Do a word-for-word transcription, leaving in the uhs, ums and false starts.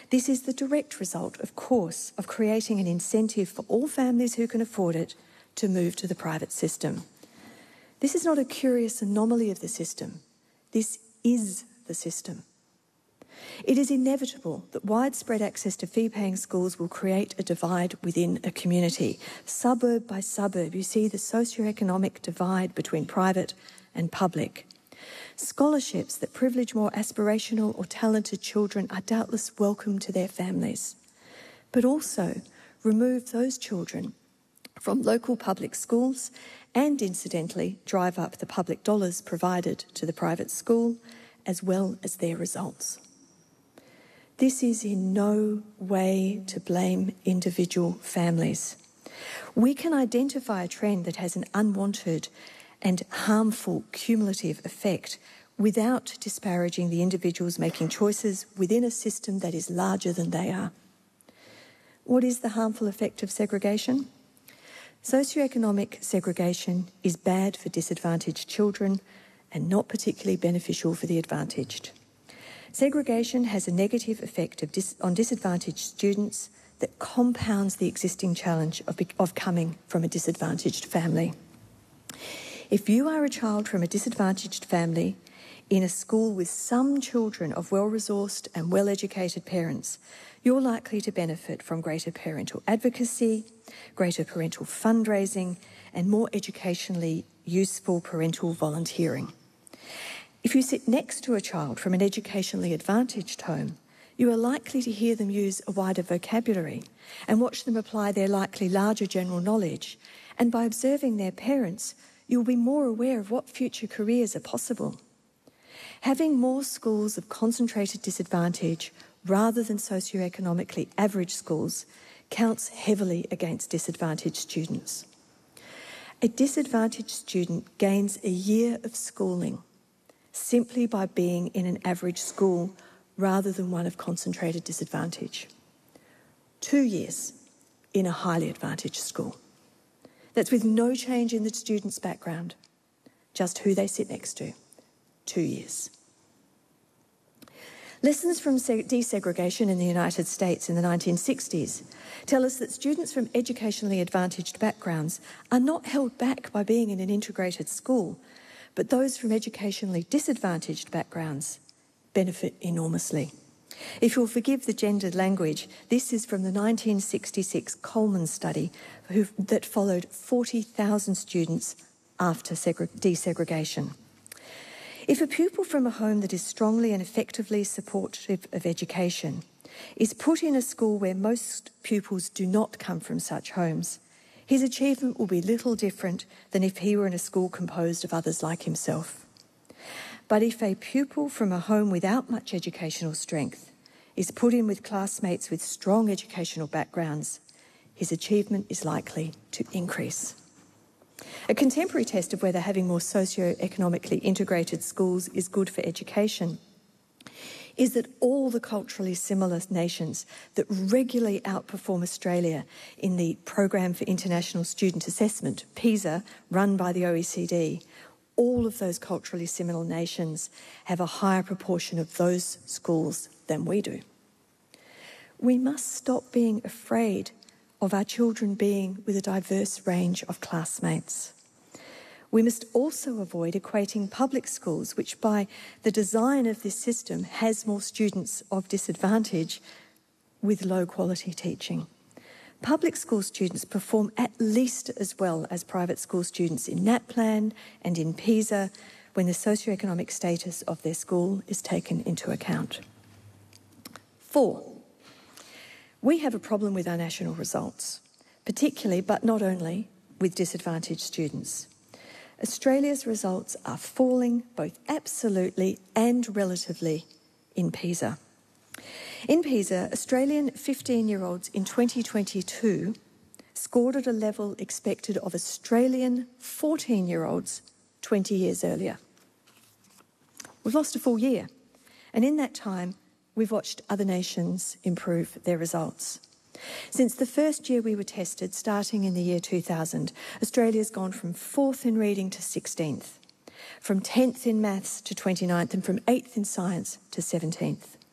This is the direct result, of course, of creating an incentive for all families who can afford it to move to the private system. This is not a curious anomaly of the system. This is the system. It is inevitable that widespread access to fee-paying schools will create a divide within a community. Suburb by suburb, you see the socioeconomic divide between private and public. Scholarships that privilege more aspirational or talented children are doubtless welcome to their families, but also remove those children from local public schools and, incidentally, drive up the public dollars provided to the private school as well as their results. This is in no way to blame individual families. We can identify a trend that has an unwanted and harmful cumulative effect without disparaging the individuals making choices within a system that is larger than they are. What is the harmful effect of segregation? Socioeconomic segregation is bad for disadvantaged children and not particularly beneficial for the advantaged. Segregation has a negative effect of dis- on disadvantaged students that compounds the existing challenge of, be- of coming from a disadvantaged family. If you are a child from a disadvantaged family in a school with some children of well-resourced and well-educated parents, you're likely to benefit from greater parental advocacy, greater parental fundraising, and more educationally useful parental volunteering. If you sit next to a child from an educationally advantaged home, you are likely to hear them use a wider vocabulary and watch them apply their likely larger general knowledge. And by observing their parents, you'll be more aware of what future careers are possible. Having more schools of concentrated disadvantage rather than socioeconomically average schools counts heavily against disadvantaged students. A disadvantaged student gains a year of schooling simply by being in an average school rather than one of concentrated disadvantage. Two years in a highly advantaged school. That's with no change in the student's background, just who they sit next to. Two years. Lessons from desegregation in the United States in the nineteen sixties tell us that students from educationally advantaged backgrounds are not held back by being in an integrated school, but those from educationally disadvantaged backgrounds benefit enormously. If you'll forgive the gendered language, this is from the nineteen sixty-six Coleman study who, that followed forty thousand students after desegregation. If a pupil from a home that is strongly and effectively supportive of education is put in a school where most pupils do not come from such homes, his achievement will be little different than if he were in a school composed of others like himself. But if a pupil from a home without much educational strength is put in with classmates with strong educational backgrounds, his achievement is likely to increase. A contemporary test of whether having more socio-economically integrated schools is good for education is that all the culturally similar nations that regularly outperform Australia in the Program for International Student Assessment, PISA, run by the O E C D, all of those culturally similar nations have a higher proportion of those schools than we do. We must stop being afraid of our children being with a diverse range of classmates. We must also avoid equating public schools, which by the design of this system has more students of disadvantage, with low quality teaching. Public school students perform at least as well as private school students in NAPLAN and in PISA when the socioeconomic status of their school is taken into account. Four, we have a problem with our national results, particularly, but not only, with disadvantaged students. Australia's results are falling both absolutely and relatively in PISA. In PISA, Australian fifteen-year-olds in twenty twenty-two scored at a level expected of Australian fourteen-year-olds twenty years earlier. We've lost a full year, and in that time, we've watched other nations improve their results. Since the first year we were tested, starting in the year two thousand, Australia's gone from fourth in reading to sixteenth, from tenth in maths to twenty-ninth, and from eighth in science to seventeenth.